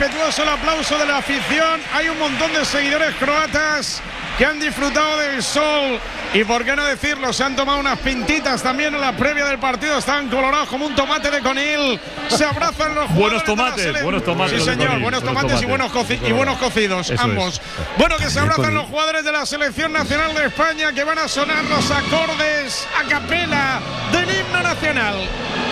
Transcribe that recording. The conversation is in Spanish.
respetuoso el aplauso de la afición. Hay un montón de seguidores croatas que han disfrutado del sol y, por qué no decirlo, se han tomado unas pintitas también en la previa del partido. Están colorados como un tomate de conil. Se abrazan los jugadores. Buenos tomates. Sí, señor, buenos tomates y buenos cocidos, eso ambos. Es. Bueno, que se abrazan los jugadores de la selección nacional de España, que van a sonar los acordes a capela del himno nacional.